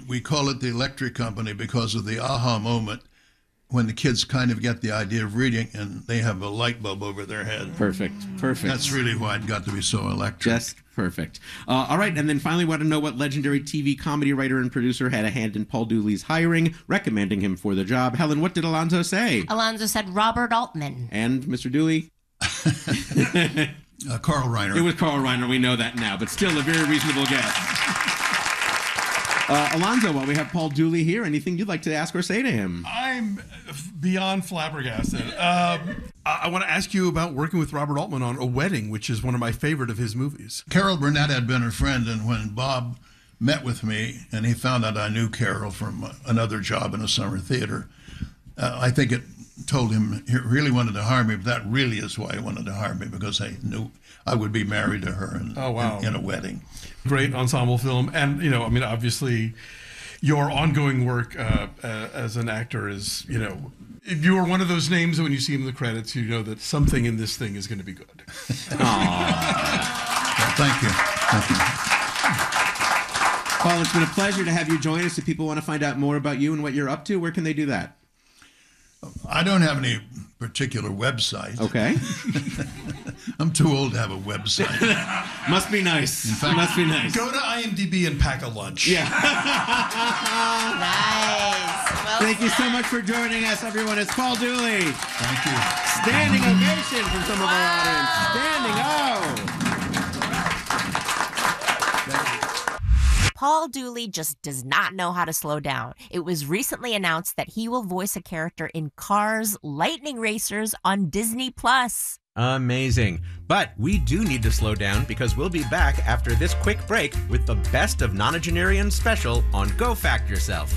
we call it the electric company because of the aha moment when the kids kind of get the idea of reading and they have a light bulb over their head. Perfect. That's really why it got to be so electric. Just perfect. All right, and then finally want to know what legendary TV comedy writer and producer had a hand in Paul Dooley's hiring, recommending him for the job. Helen, what did Alonzo say? Alonzo said Robert Altman. And Mr. Dooley? Carl Reiner. It was Carl Reiner, we know that now, but still a very reasonable guess. Alonzo, while we have Paul Dooley here, anything you'd like to ask or say to him? I'm beyond flabbergasted. I want to ask you about working with Robert Altman on A Wedding, which is one of my favorite of his movies. Carol Burnett had been a friend, and when Bob met with me and he found out I knew Carol from another job in a summer theater, I think it told him he really wanted to hire me, but that really is why he wanted to hire me, because I knew I would be married to her in a wedding. Great ensemble film. And, obviously your ongoing work as an actor is, if you are one of those names that when you see him in the credits, you know that something in this thing is going to be good. Well, thank you. Paul, it's been a pleasure to have you join us. If people want to find out more about you and what you're up to, where can they do that? I don't have any particular website. Okay. I'm too old to have a website. Must be nice. In fact, must be nice. Go to IMDb and pack a lunch. Yeah. Nice. Well Thank you said. so much for joining us, everyone. It's Paul Dooley. Thank you. Standing ovation from some of our audience. Standing O. Paul Dooley just does not know how to slow down. It was recently announced that he will voice a character in Cars Lightning Racers on Disney+. Amazing. But we do need to slow down because we'll be back after this quick break with the Best of Nonagenarians special on Go Fact Yourself.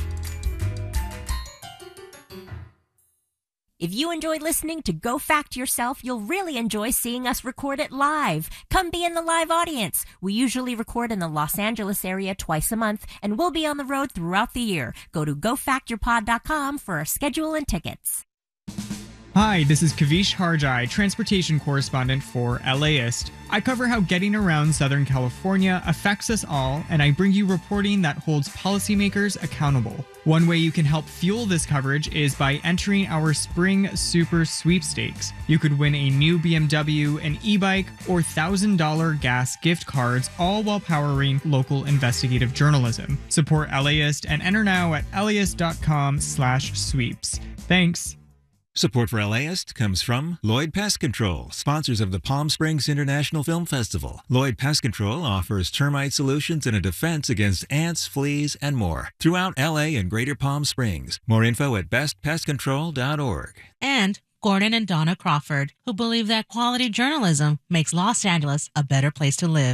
If you enjoy listening to Go Fact Yourself, you'll really enjoy seeing us record it live. Come be in the live audience. We usually record in the Los Angeles area twice a month, and we'll be on the road throughout the year. Go to gofactyourpod.com for our schedule and tickets. Hi, this is Kavish Harjai, transportation correspondent for LAist. I cover how getting around Southern California affects us all, and I bring you reporting that holds policymakers accountable. One way you can help fuel this coverage is by entering our Spring Super Sweepstakes. You could win a new BMW, an e-bike, or $1,000 gas gift cards, all while powering local investigative journalism. Support LAist and enter now at laist.com/sweeps. Thanks. Support for LAist comes from Lloyd Pest Control, sponsors of the Palm Springs International Film Festival. Lloyd Pest Control offers termite solutions and a defense against ants, fleas, and more throughout LA and Greater Palm Springs. More info at bestpestcontrol.org. And Gordon and Donna Crawford, who believe that quality journalism makes Los Angeles a better place to live.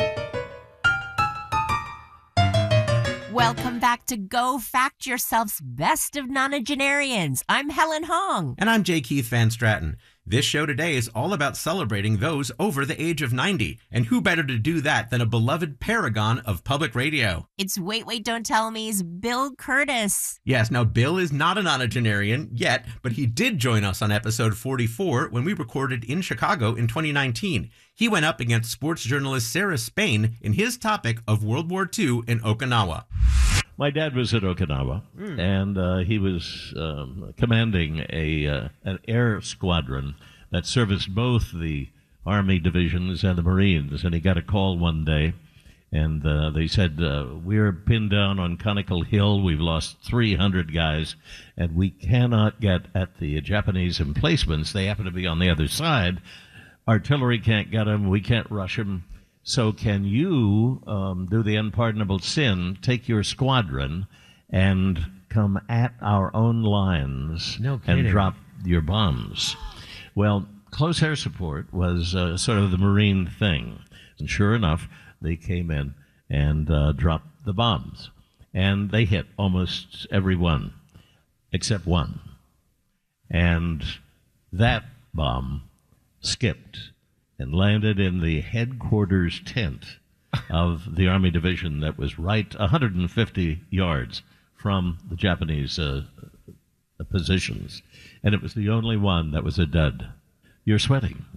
Welcome back to Go Fact Yourself's Best of Nonagenarians. I'm Helen Hong. And I'm J. Keith Van Stratton. This show today is all about celebrating those over the age of 90. And who better to do that than a beloved paragon of public radio? It's Wait, Wait, Don't Tell Me's Bill Curtis. Yes, now Bill is not a nonagenarian yet, but he did join us on episode 44 when we recorded in Chicago in 2019. He went up against sports journalist Sarah Spain in his topic of World War II in Okinawa. My dad was at Okinawa, and he was commanding an air squadron that serviced both the Army divisions and the Marines. And he got a call one day, and they said, we're pinned down on Conical Hill. We've lost 300 guys, and we cannot get at the Japanese emplacements. They happen to be on the other side. Artillery can't get them. We can't rush them. So can you do the unpardonable sin, take your squadron, and come at our own lines and drop your bombs? Well, close air support was sort of the Marine thing. And sure enough, they came in and dropped the bombs. And they hit almost every one, except one. And that bomb skipped and landed in the headquarters tent of the Army division that was right 150 yards from the Japanese positions. And it was the only one that was a dud. You're sweating.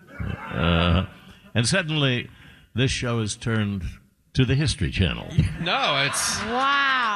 And suddenly, this show is turned to the History Channel. No, it's... Wow.